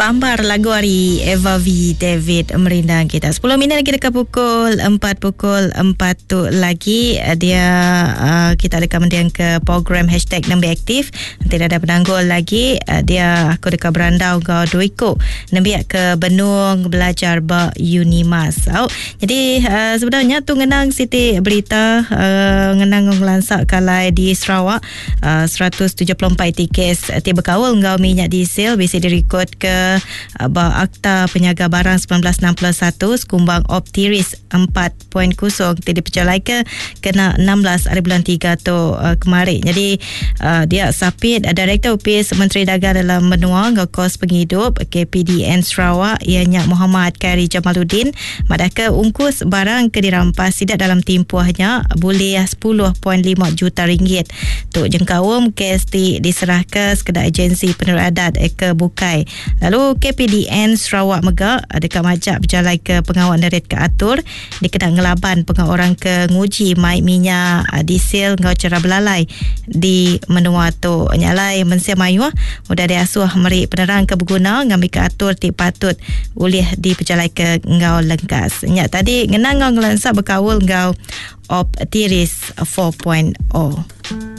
Ambar lagu hari Eva V David merindang kita. 10 minit lagi dekat pukul 4 tu lagi dia kita ada kemudian ke program #Nembe Aktif. Nanti ada penanggul lagi dia aku dekat berandau kau duiko nembe ke Benung belajar ba Unimas. Jadi sebenarnya tu ngenang Siti berita ngenang nglansak kalai di Sarawak 174 tiket tiba kawal ngau minyak diesel bisa direkod ke Akta Penyaga Barang 1961 sekumbang Optiris 4.0 jadi percalai kena 16 hari bulan 3 tu kemarin. Jadi dia sapit Direktur Opis Menteri Dagang dalam menua kos penghidup KPDN Sarawak ianya Muhammad Khairi Jamaluddin madaka ungkus barang ke dirampas tidak dalam tempohnya boleh 10.5 juta ringgit tu jengkawum kes diserahkan kepada agensi peneradat ke Bukai. Lalu KPDN Sarawak Megak dekat majak berjalan ke pengawal nerit ke atur dikena ngelaban pengawal orang ke nguji mai minyak diesel ngau cara belalai di menua tu nyalai mensia mayuah udah diasuh meri penerang ke berguna ngambil ke atur ti patut boleh diperjalai ke ngau lengkas. Nyak tadi ngenang ngau ngelansak berkawul ngau Optiris 4.0.